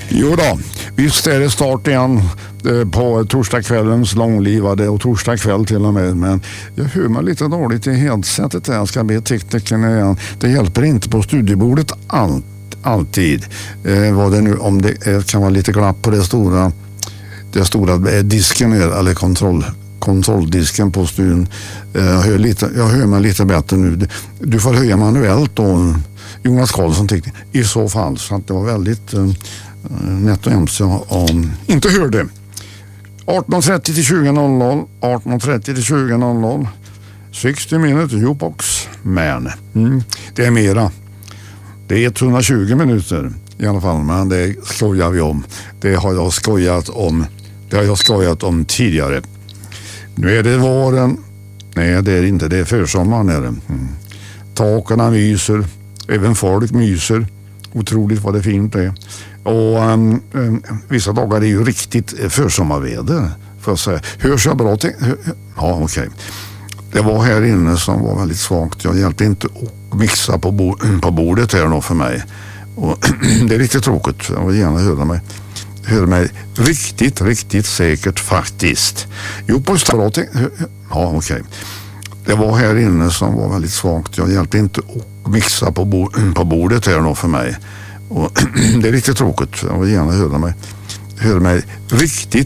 Jo då, visst är det start igen på torsdagskvällens långlivade och torsdag kväll till och med, men jag hör mig lite dåligt i headsetet där. Jag ska be tekniken igen. Det hjälper inte på studiebordet alltid. Vad det nu, om det kan vara lite glapp på det stora disken eller kontrolldisken på studion. Jag hör mig lite bättre nu. Du får höja manuellt då, Jonas Karlsson tyckte i så fall, så att det var väldigt nätt och hemskt om inte hörde. 18.30 till 20.00, 18.30 till 20.00, 60 minuter jukebox, men det är mera. Det är 120 minuter i alla fall, men det skojar vi om. Det har jag skojat om tidigare. Nu är det våren. Nej, det är inte. Det är försommaren är det. Takarna myser. Även folk myser. Otroligt vad det fint är. Och vissa dagar är ju riktigt försommarväder. För att säga. Hörs jag bra till? Ja, okej. Det var här inne som var väldigt svagt. Jag hjälpte inte att mixa på bordet här då för mig. Och det är riktigt tråkigt. Jag vill gärna höra mig riktigt säkert faktiskt. Jo, på bra till. Ja, okej. Det var här inne som var väldigt svagt. Jag hjälpte inte att mixa på bordet här då för mig. Och det är riktigt tråkigt. Jag vill gärna höra mig riktigt